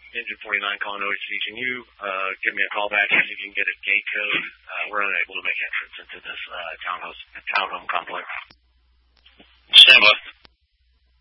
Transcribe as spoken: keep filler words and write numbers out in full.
Engine forty-nine calling O H C. Can you uh, give me a call back so you can get a gate code? Uh, we're unable to make entrance into this uh, townhouse, townhome complex.